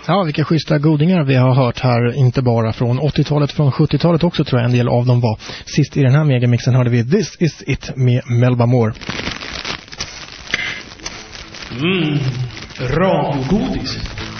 Ja, vilka schyssta godingar vi har hört här, inte bara från 80-talet, från 70-talet också tror jag en del av dem var. Sist i den här megamixen hörde vi This Is It med Melba Moore. Radiogodis.